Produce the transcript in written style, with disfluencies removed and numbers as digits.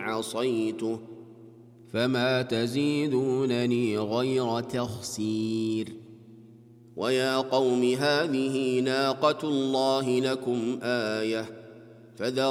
عصيته فما تزيدونني غير تخسير. ويا قوم هذه ناقة الله لكم آية